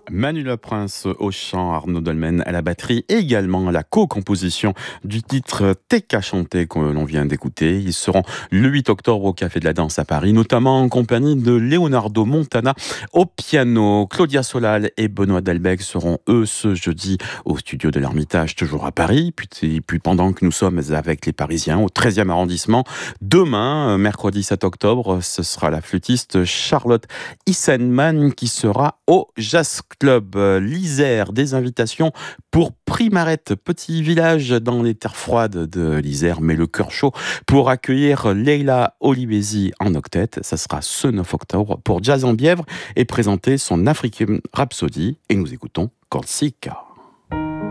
Manu Leprince au chant, Arnaud Dolmen à la batterie et également à la co-composition du titre Teka chanté que l'on vient d'écouter. Ils seront le 8 octobre au Café de la Danse à Paris, notamment en compagnie de Leonardo Montana au piano. Claudia Solal et Benoît Delbecq seront eux ce jeudi au studio de l'Ermitage, toujours à Paris. Puis pendant que nous sommes avec les Parisiens au 13e arrondissement, demain, mercredi 7 octobre, ce sera la flûtiste Charlotte Issenman qui sera au Jazz Club l'Isère. Des invitations pour Primarette, petit village dans les terres froides de l'Isère, mais le cœur chaud pour accueillir Leila Olivesi en octet. Ça sera ce 9 octobre pour Jazz en Bièvre et présenter son African Rhapsody. Et nous écoutons Corsica.